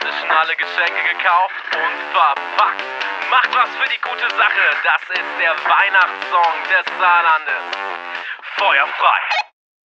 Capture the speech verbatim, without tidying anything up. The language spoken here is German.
inzwischen alle Geschenke gekauft und verpackt. Macht was für die gute Sache, das ist der Weihnachtssong des Saarlandes. Feuer frei!